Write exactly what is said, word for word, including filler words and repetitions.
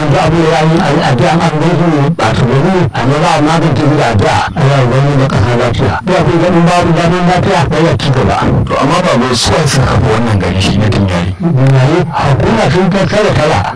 yanzu abu ya yi a ji an an gaisu ne ba su gani a ne za a magance su da addu'a a yau gani da kasa lafiya ya fi ganin babu zaman lafiya da ya ci gaba. to amma ba bai suwa suka kafa wannan gari shi na Dingyari. Dingyari hakuna sun kai kare tara